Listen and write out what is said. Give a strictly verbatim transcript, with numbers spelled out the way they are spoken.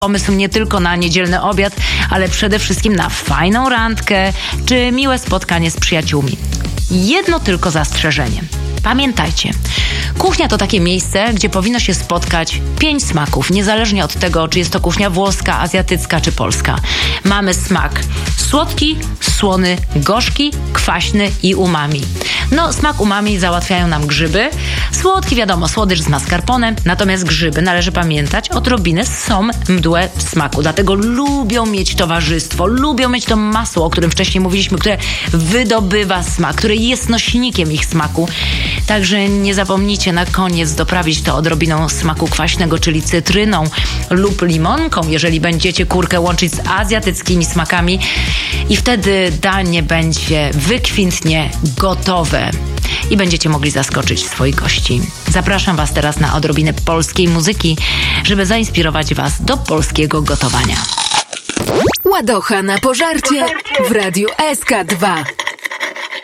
Pomysł nie tylko na niedzielny obiad, ale przede wszystkim na fajną randkę czy miłe spotkanie z przyjaciółmi. Jedno tylko zastrzeżenie. Pamiętajcie, kuchnia to takie miejsce, gdzie powinno się spotkać pięć smaków, niezależnie od tego, czy jest to kuchnia włoska, azjatycka czy polska. Mamy smak słodki, słony, gorzki, kwaśny i umami. No, smak umami załatwiają nam grzyby. Słodki, wiadomo, słodycz z mascarpone, natomiast grzyby, należy pamiętać, odrobinę są mdłe w smaku. Dlatego lubią mieć towarzystwo, lubią mieć to masło, o którym wcześniej mówiliśmy, które wydobywa smak, które jest nośnikiem ich smaku. Także nie zapomnijcie na koniec doprawić to odrobiną smaku kwaśnego, czyli cytryną lub limonką, jeżeli będziecie kurkę łączyć z azjatyckimi smakami i wtedy danie będzie wykwintnie gotowe i będziecie mogli zaskoczyć swoich gości. Zapraszam Was teraz na odrobinę polskiej muzyki, żeby zainspirować Was do polskiego gotowania. Ładocha na pożarcie w Radiu S K dwa.